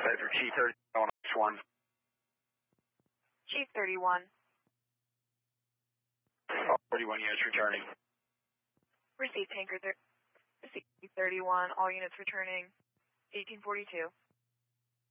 for Chief 30 on X1. Chief 31. All 31 units returning. Received tanker Received 31, all units returning 1842.